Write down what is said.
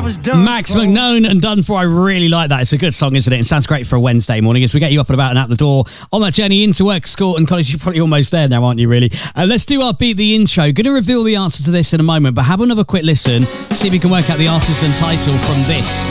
was done. Max McKnone and Done For. I really like that. It's a good song, isn't it? It sounds great for a Wednesday morning as we get you up and about and out the door on that journey into work, school and college. You're probably almost there now, aren't you, really? Let's do our Beat the Intro. Going to reveal the answer to this in a moment, but have another quick listen. See if we can work out the artist and title from this.